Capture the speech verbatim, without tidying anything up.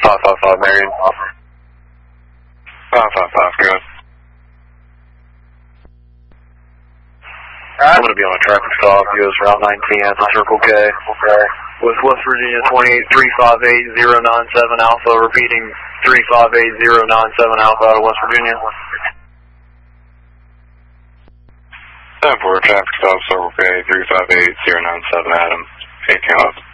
five five five, Marion. five five five, go ahead. I'm going to be on a traffic stop, U S Route nineteen at the Circle K. With West Virginia twenty-eight three five eight zero nine seven Alpha, repeating three five eight zero nine seven Alpha out of West Virginia. Time for a traffic stop, Circle K, three five eight zero nine seven Adam, eight count.